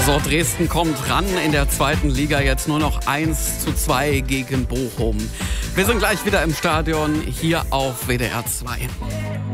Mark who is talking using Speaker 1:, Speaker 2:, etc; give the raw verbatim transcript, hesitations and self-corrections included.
Speaker 1: So, Dresden kommt ran in der zweiten Liga, jetzt nur noch eins zu zwei gegen Bochum. Wir sind gleich wieder im Stadion, hier auf W D R zwei.